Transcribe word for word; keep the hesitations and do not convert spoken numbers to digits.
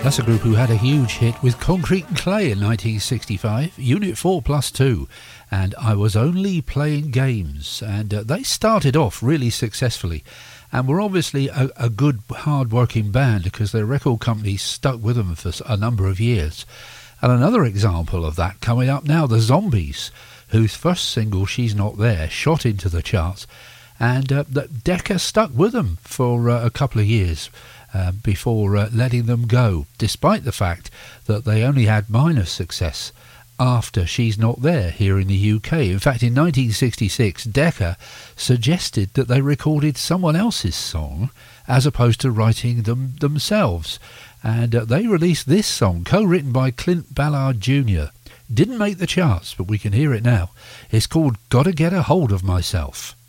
That's a group who had a huge hit with Concrete and Clay in nineteen sixty-five, Unit four plus two, and I Was Only Playing Games. And uh, they started off really successfully and were obviously a, a good, hard-working band because their record company stuck with them for a number of years. And another example of that coming up now, the Zombies, whose first single, She's Not There, shot into the charts, and uh, Decca stuck with them for uh, a couple of years. Uh, before uh, letting them go, despite the fact that they only had minor success after She's Not There here in the U K. In fact, in nineteen sixty-six, Decca suggested that they recorded someone else's song as opposed to writing them themselves. And uh, they released this song, co-written by Clint Ballard Junior Didn't make the charts, but we can hear it now. It's called Gotta Get a Hold of Myself.